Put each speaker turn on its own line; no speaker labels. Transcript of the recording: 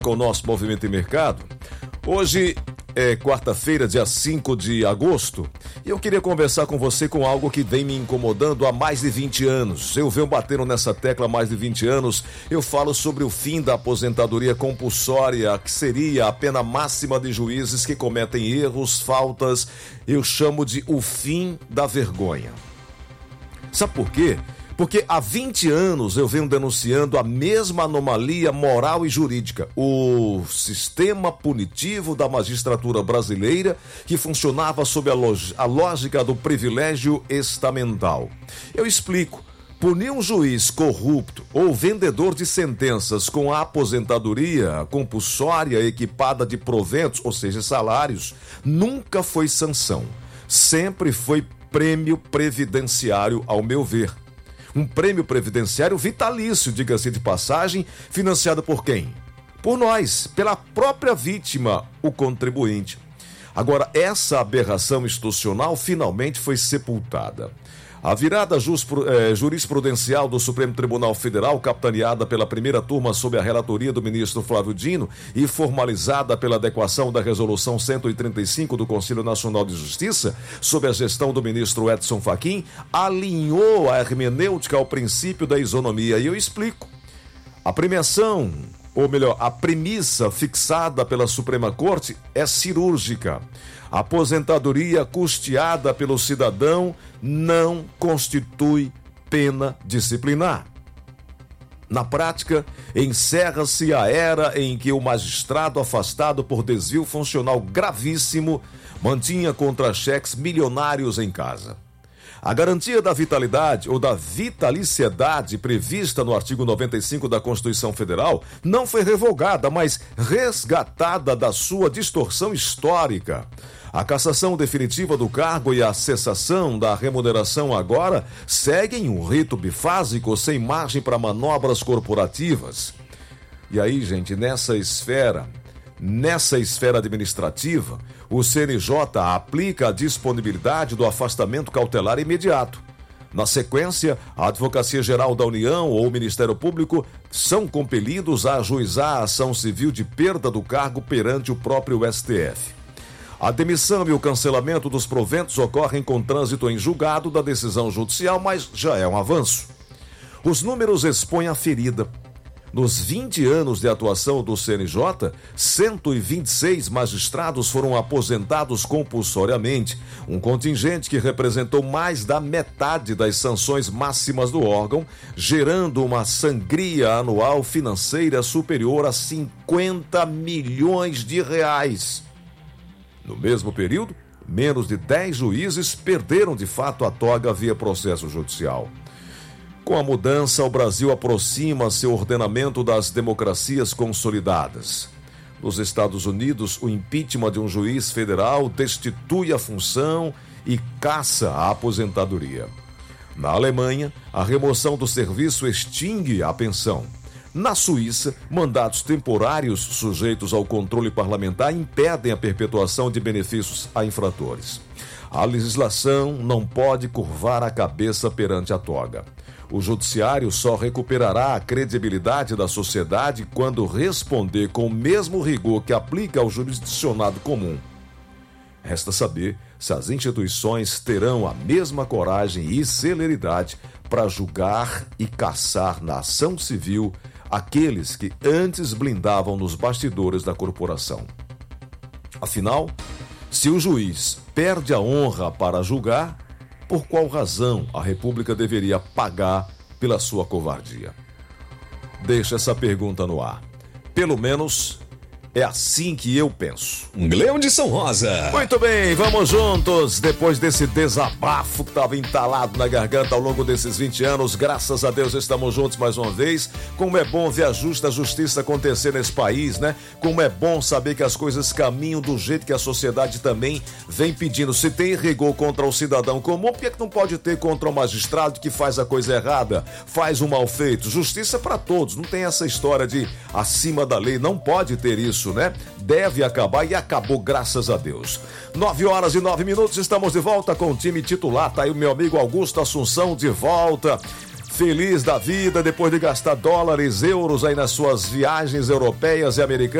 Com o nosso Movimento e Mercado. Hoje é quarta-feira, dia 5 de agosto, e eu queria conversar com você com algo que vem me incomodando há mais de 20 anos. Eu venho batendo nessa tecla há mais de 20 anos. Eu falo sobre o fim da aposentadoria compulsória, que seria a pena máxima de juízes que cometem erros, faltas. Eu chamo de o fim da vergonha. Sabe por quê? Porque há 20 anos eu venho denunciando a mesma anomalia moral e jurídica, o sistema punitivo da magistratura brasileira, que funcionava sob a lógica do privilégio estamental. Eu explico. Punir um juiz corrupto ou vendedor de sentenças com a aposentadoria compulsória equipada de proventos, ou seja, salários, nunca foi sanção. Sempre foi prêmio previdenciário, ao meu ver. Um prêmio previdenciário vitalício, diga-se de passagem, financiado por quem? Por nós, pela própria vítima, o contribuinte. Agora, essa aberração institucional finalmente foi sepultada. A virada jurisprudencial do Supremo Tribunal Federal, capitaneada pela primeira turma sob a relatoria do ministro Flávio Dino e formalizada pela adequação da Resolução 135 do Conselho Nacional de Justiça, sob a gestão do ministro Edson Fachin, alinhou a hermenêutica ao princípio da isonomia. E eu explico. A premiação, ou melhor, a premissa fixada pela Suprema Corte é cirúrgica. A aposentadoria custeada pelo cidadão não constitui pena disciplinar. Na prática, encerra-se a era em que o magistrado afastado por desvio funcional gravíssimo mantinha contra-cheques milionários em casa. A garantia da vitalidade ou da vitaliciedade prevista no artigo 95 da Constituição Federal não foi revogada, mas resgatada da sua distorção histórica. A cassação definitiva do cargo e a cessação da remuneração agora seguem um rito bifásico sem margem para manobras corporativas. E aí, gente, nessa esfera administrativa, o CNJ aplica a disponibilidade do afastamento cautelar imediato. Na sequência, a Advocacia Geral da União ou o Ministério Público são compelidos a ajuizar a ação civil de perda do cargo perante o próprio STF. A demissão e o cancelamento dos proventos ocorrem com trânsito em julgado da decisão judicial, mas já é um avanço. Os números expõem a ferida. Nos 20 anos de atuação do CNJ, 126 magistrados foram aposentados compulsoriamente, um contingente que representou mais da metade das sanções máximas do órgão, gerando uma sangria anual financeira superior a 50 milhões de reais. No mesmo período, menos de 10 juízes perderam de fato a toga via processo judicial. Com a mudança, o Brasil aproxima seu ordenamento das democracias consolidadas. Nos Estados Unidos, o impeachment de um juiz federal destitui a função e caça a aposentadoria. Na Alemanha, a remoção do serviço extingue a pensão. Na Suíça, mandatos temporários sujeitos ao controle parlamentar impedem a perpetuação de benefícios a infratores. A legislação não pode curvar a cabeça perante a toga. O judiciário só recuperará a credibilidade da sociedade quando responder com o mesmo rigor que aplica ao jurisdicionado comum. Resta saber se as instituições terão a mesma coragem e celeridade para julgar e caçar na ação civil aqueles que antes blindavam nos bastidores da corporação. Afinal, se o juiz perde a honra para julgar, por qual razão a República deveria pagar pela sua covardia? Deixa essa pergunta no ar. Pelo menos é assim que eu penso.
Leão de São Rosa.
Muito bem, vamos juntos. Depois desse desabafo que estava entalado na garganta ao longo desses 20 anos, graças a Deus estamos juntos mais uma vez. Como é bom ver a justiça acontecer nesse país, né? Como é bom saber que as coisas caminham do jeito que a sociedade também vem pedindo. Se tem rigor contra o cidadão comum, por que não pode ter contra o magistrado que faz a coisa errada, faz o mal feito? Justiça para todos, não tem essa história de acima da lei, não pode ter isso, né? Deve acabar e acabou, graças a Deus. 9h09, estamos de volta com o time titular. Tá aí o meu amigo Augusto Assunção de volta. feliz da vida depois de gastar dólares, euros aí nas suas viagens europeias e americanas.